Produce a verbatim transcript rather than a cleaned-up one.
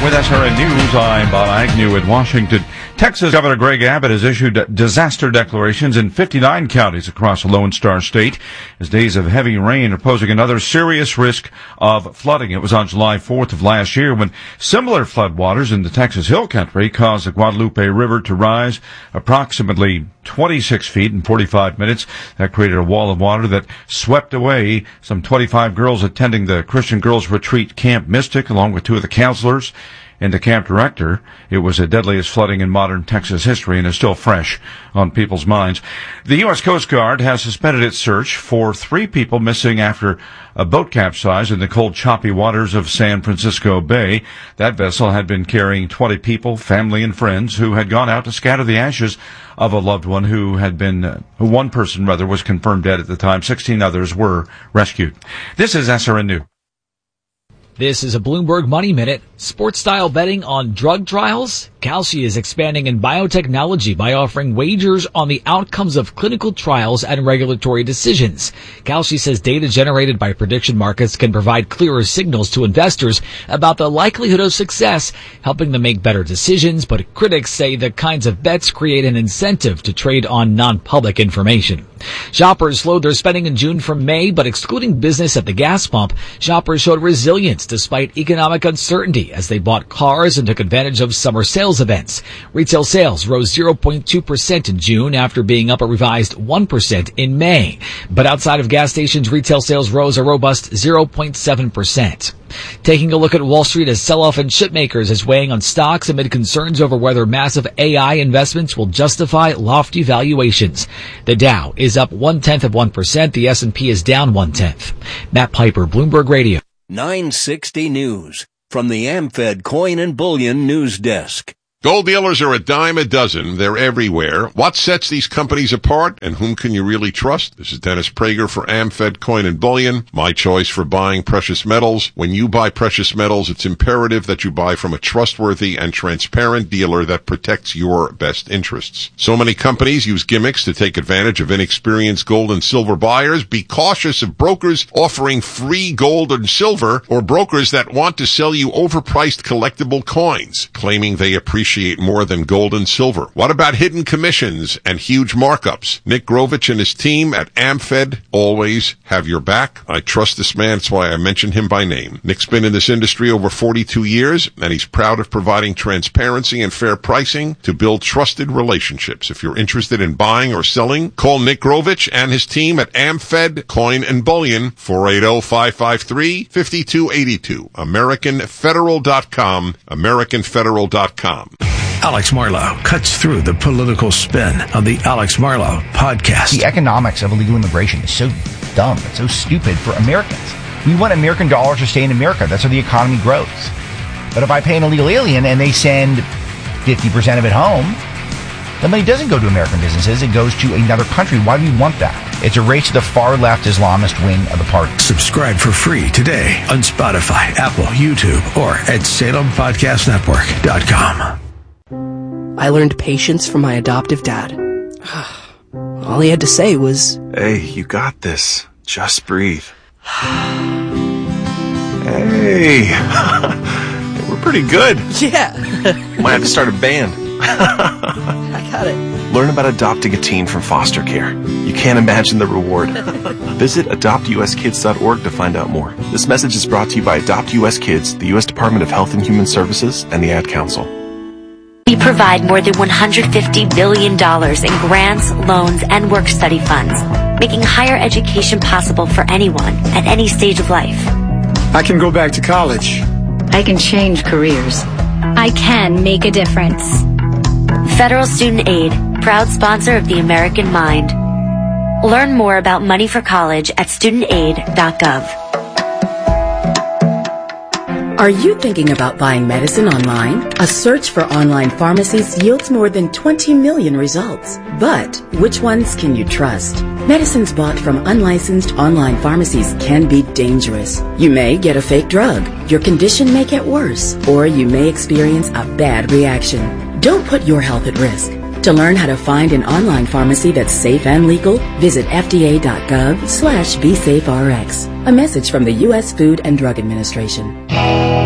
With S R N News, I'm Bob Agnew in Washington. Texas Governor Greg Abbott has issued disaster declarations in fifty-nine counties across the Lone Star State as days of heavy rain are posing another serious risk of flooding. It was on July fourth of last year when similar floodwaters in the Texas Hill Country caused the Guadalupe River to rise approximately twenty-six feet in forty-five minutes. That created a wall of water that swept away some twenty-five girls attending the Christian Girls Retreat Camp Mystic, along with two of the counselors and the camp director. It was the deadliest flooding in modern Texas history and is still fresh on people's minds. The U S Coast Guard has suspended its search for three people missing after a boat capsized in the cold, choppy waters of San Francisco Bay. That vessel had been carrying twenty people, family and friends, who had gone out to scatter the ashes of a loved one who had been, uh, one person rather, was confirmed dead at the time. sixteen others were rescued. This is S R N News. This is a Bloomberg Money Minute. Sports-style betting on drug trials? Kalshi is expanding in biotechnology by offering wagers on the outcomes of clinical trials and regulatory decisions. Kalshi says data generated by prediction markets can provide clearer signals to investors about the likelihood of success, helping them make better decisions, but critics say the kinds of bets create an incentive to trade on non-public information. Shoppers slowed their spending in June from May, but excluding business at the gas pump, shoppers showed resilience despite economic uncertainty as they bought cars and took advantage of summer sales events. Retail sales rose zero point two percent in June after being up a revised one percent in May. But outside of gas stations, retail sales rose a robust zero point seven percent. Taking a look at Wall Street, as sell-off in chipmakers is weighing on stocks amid concerns over whether massive A I investments will justify lofty valuations. The Dow is up one-tenth of one percent. The S and P is down one-tenth. Matt Piper, Bloomberg Radio. nine sixty News from the AmFed Coin and Bullion News Desk. Gold dealers are a dime a dozen. They're everywhere. What sets these companies apart, and whom can you really trust? This is Dennis Prager for AmFed Coin and Bullion, my choice for buying precious metals. When you buy precious metals, it's imperative that you buy from a trustworthy and transparent dealer that protects your best interests. So many companies use gimmicks to take advantage of inexperienced gold and silver buyers. Be cautious of brokers offering free gold and silver, or brokers that want to sell you overpriced collectible coins, claiming they appreciate more than gold and silver. What about hidden commissions and huge markups? Nick Grovich and his team at AmFed always have your back. I trust this man. That's why I mention him by name. Nick's been in this industry over forty-two years, and he's proud of providing transparency and fair pricing to build trusted relationships. If you're interested in buying or selling, call Nick Grovich and his team at AmFed Coin and Bullion, four eight zero, five five three, five two eight two. American Federal dot com, American Federal dot com. Alex Marlow cuts through the political spin of the Alex Marlow podcast. The economics of illegal immigration is so dumb. It's so stupid for Americans. We want American dollars to stay in America. That's how the economy grows. But if I pay an illegal alien and they send fifty percent of it home, the money doesn't go to American businesses. It goes to another country. Why do we want that? It's a race to the far-left Islamist wing of the party. Subscribe for free today on Spotify, Apple, YouTube, or at Salem Podcast Network dot com. I learned patience from my adoptive dad. All he had to say was, "Hey, you got this. Just breathe." Hey, we're pretty good. Yeah. Might have to start a band. I got it. Learn about adopting a teen from foster care. You can't imagine the reward. Visit adopt u s kids dot org to find out more. This message is brought to you by Adopt U S Kids, the U S Department of Health and Human Services, and the Ad Council. We provide more than one hundred fifty billion dollars in grants, loans, and work-study funds, making higher education possible for anyone at any stage of life. I can go back to college. I can change careers. I can make a difference. Federal Student Aid, proud sponsor of the American Mind. Learn more about money for college at student aid dot gov. Are you thinking about buying medicine online? A search for online pharmacies yields more than twenty million results. But which ones can you trust? Medicines bought from unlicensed online pharmacies can be dangerous. You may get a fake drug, your condition may get worse, or you may experience a bad reaction. Don't put your health at risk. To learn how to find an online pharmacy that's safe and legal, visit F D A dot gov slash be safe R X. A message from the U S Food and Drug Administration.